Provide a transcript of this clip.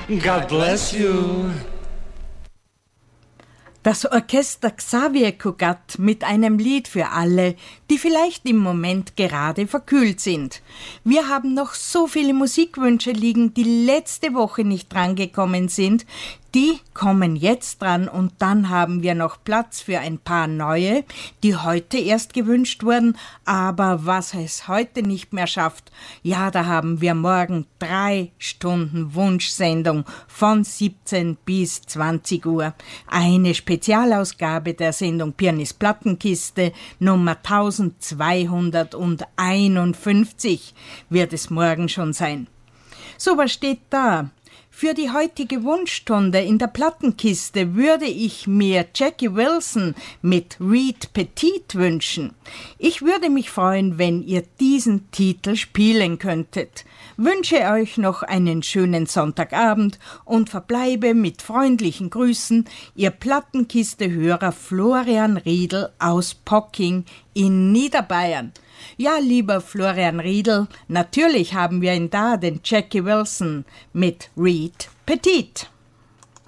God bless you. Das Orchester Xavier Cugat mit einem Lied für alle, die vielleicht im Moment gerade verkühlt sind. Wir haben noch so viele Musikwünsche liegen, die letzte Woche nicht drangekommen sind. Die kommen jetzt dran und dann haben wir noch Platz für ein paar neue, die heute erst gewünscht wurden, aber was es heute nicht mehr schafft, ja, da haben wir morgen 3 Stunden Wunschsendung von 17 bis 20 Uhr. Eine Spezialausgabe der Sendung Pianist Plattenkiste Nummer 1251 wird es morgen schon sein. So, was steht da? Für die heutige Wunschstunde in der Plattenkiste würde ich mir Jackie Wilson mit Reed Petit wünschen. Ich würde mich freuen, wenn ihr diesen Titel spielen könntet. Wünsche euch noch einen schönen Sonntagabend und verbleibe mit freundlichen Grüßen, Ihr Plattenkiste-Hörer Florian Riedl aus Pocking in Niederbayern. Ja, lieber Florian Riedl, natürlich haben wir ihn da, den Jackie Wilson mit Reed Petit.